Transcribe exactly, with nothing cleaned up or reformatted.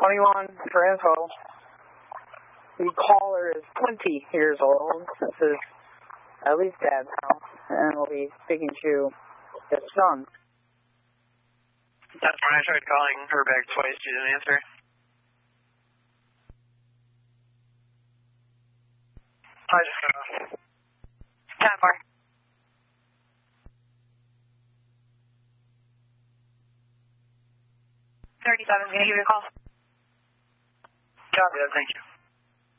twenty-one for info. The caller is twenty years old. This is at least Dad's house, and we'll be speaking to his son. That's when I tried calling her back twice. She didn't answer. I just got off. ten four. thirty-seven, gonna give you a call. Copy that, thank you.